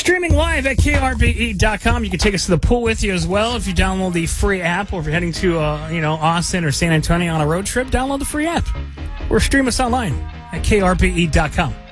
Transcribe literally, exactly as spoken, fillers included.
Streaming live at K R B E dot com. You can take us to the pool with you as well if you download the free app, or if you're heading to uh, you know Austin or San Antonio on a road trip, download the free app or stream us online at K R B E dot com.